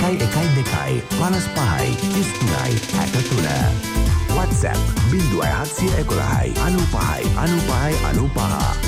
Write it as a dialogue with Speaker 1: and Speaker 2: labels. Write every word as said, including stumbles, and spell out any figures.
Speaker 1: එකයි එකයි දෙකයි පනස් පහයි තිස් තුනයි හැට තුන. WhatsApp බිංදුවයි හත්සිය එකොළහයි අනූපහයි අනූපහයි අනූපහ.